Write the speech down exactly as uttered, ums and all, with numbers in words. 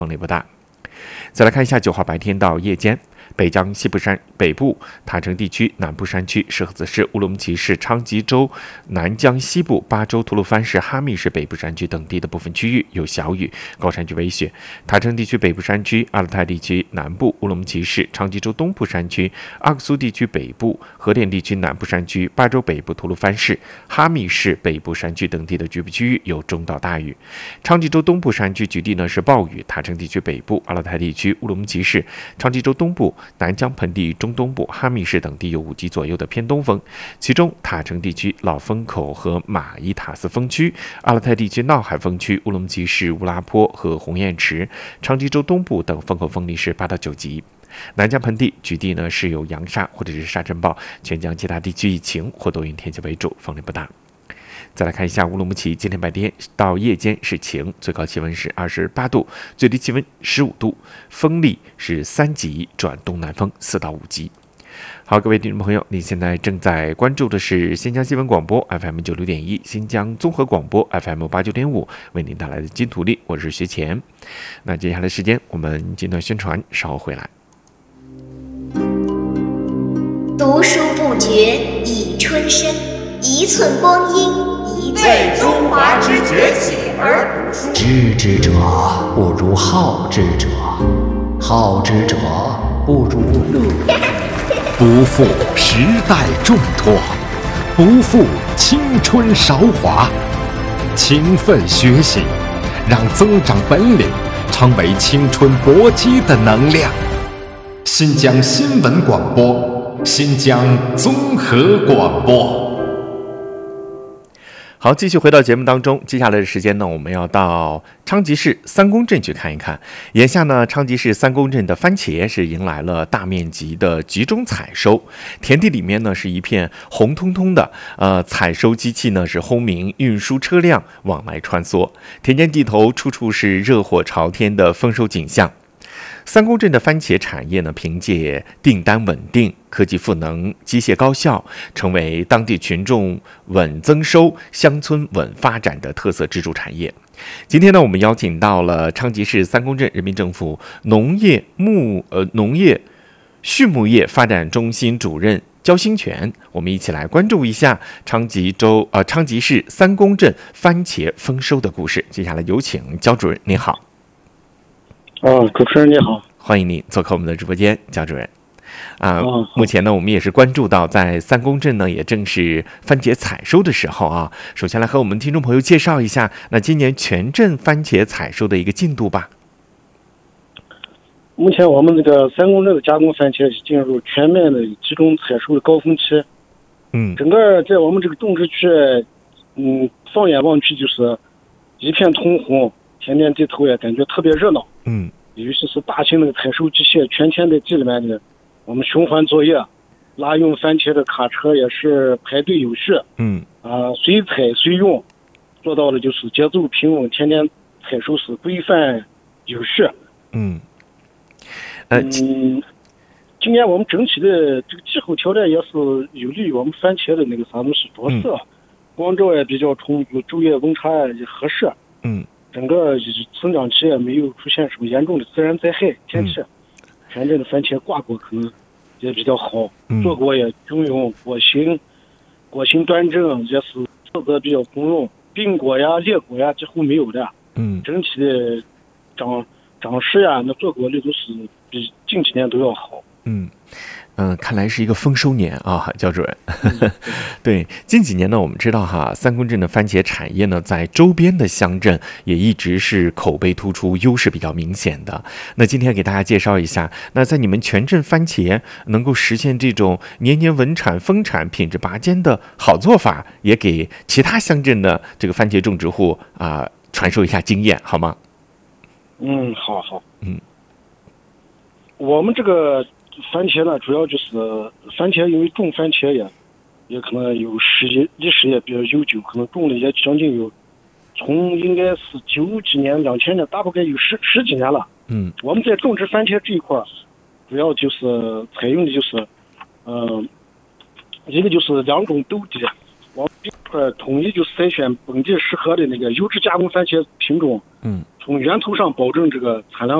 风力不大。再来看一下九号白天到夜间，北江西部山北部、塔城地区南部山区、石河子市、乌鲁木齐市、昌吉州南江西部、巴州、吐鲁番市、哈密市北部山区等地的部分区域有小雨，高山区微雪。塔城地区北部山区、阿勒泰地区南部、乌鲁木齐市、昌吉州东部山区、阿克苏地区北部、和田地区南部山区、巴州北部、吐鲁番市、哈密市北部山区等地的局部区域有中到大雨。昌吉州东部山区局地呢是暴雨，塔城地区北部、阿勒泰地区、乌鲁木齐市、昌吉州东部、南江盆地中东部、哈密市等地有五级左右的偏东风，其中塔城地区老风口和马依塔斯风区、阿勒泰地区闹海风区、乌鲁木齐市乌拉坡和红雁池、昌吉州东部等风口风力是八到九级。南江盆地局地呢是有扬沙或者是沙尘暴，全江其他地区以晴或多云天气为主，风力不大。再来看一下乌鲁木齐，今天白天到夜间是晴，最高气温是二十八度，最低气温十五度，风力是三级转东南风四到五级。好，各位听众朋友，你现在正在关注的是新疆新闻广播 F M 九六点一，新疆综合广播 F M 八九点五，为您带来的金土力，我是学前。那接下来时间我们简短宣传，稍后回来。 读书不觉已春深，一寸光阴一寸为中华之崛起而读书。 知之者不如好之者，好之者不如乐。不负时代重托，不负青春韶华。勤奋学习，让增长本领成为青春搏击的能量。新疆新闻广播，新疆综合广播。 好，继续回到节目当中。接下来的时间呢，我们要到昌吉市三公镇去看一看。眼下呢，昌吉市三公镇的番茄是迎来了大面积的集中采收，田地里面呢是一片红彤彤的，呃，采收机器呢是轰鸣，运输车辆往来穿梭，田间地头处处是热火朝天的丰收景象。三公镇的番茄产业呢，凭借订单稳定、科技赋能、机械高效，成为当地群众稳增收、乡村稳发展的特色支柱产业。今天呢，我们邀请到了昌吉市三公镇人民政府农业牧呃农业畜牧业发展中心主任焦兴全，我们一起来关注一下昌吉州呃昌吉市三公镇番茄丰收的故事。接下来有请焦主任，您好。 哦，主持人你好， 欢迎您做客我们的直播间，焦主任。啊、 哦， 目前呢，我们也是关注到，在三公镇呢，也正是番茄采收的时候啊。首先来和我们听众朋友介绍一下，那今年全镇番茄采收的一个进度吧。 目前我们这个三公镇的加工番茄进入全面的集中采收的高峰期。 嗯， 整个在我们这个种植区，嗯，放眼望去就是一片通红。田间地头也感觉特别热闹， 嗯， 尤其是大型的采收机器全天在地里面的，我们循环作业，拉用番茄的卡车也是排队有序， 嗯， 啊、呃，随采随用，做到了就是节奏平稳，天天采收是规范有序， 嗯，呃， 嗯，今年我们整体的这个气候条件也是有利于我们番茄的那个啥东西着色，嗯、光照也比较充足，昼夜温差也合适， 嗯。 整个生长期也没有出现什么严重的自然灾害天气，全镇的番茄挂果可能也比较好，坐果也均匀，果形果形端正，也是色泽比较红润，病果呀裂果呀几乎没有的， 嗯， 整体的长长势呀那坐果率都是比近几年都要好。 嗯嗯，看来是一个丰收年啊，焦主任。对，近几年呢，我们知道哈，三公镇的番茄产业呢，在周边的乡镇也一直是口碑突出，优势比较明显的。那今天给大家介绍一下，那在你们全镇番茄能够实现这种年年稳产、丰产、品质拔尖的好做法，也给其他乡镇的这个番茄种植户啊、呃、传授一下经验，好吗？ 嗯，好好。 嗯， 我们这个番茄呢，主要就是番茄，因为种番茄也也可能有史历史也比较悠久，可能种了也将近有从应该是九几年、两千年，大概有十十几年了。 嗯， 我们在种植番茄这一块，主要就是采用的就是，嗯、呃，一个就是两种兜底，我们这块统一就筛选本地适合的那个优质加工番茄品种。 嗯， 从源头上保证这个产量。